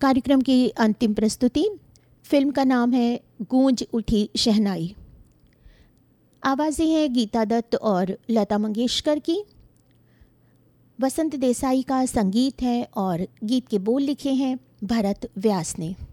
कार्यक्रम की अंतिम प्रस्तुति। फिल्म का नाम है गूंज उठी शहनाई। आवाज़ें हैं गीता दत्त और लता मंगेशकर की। वसंत देसाई का संगीत है और गीत के बोल लिखे हैं भरत व्यास ने।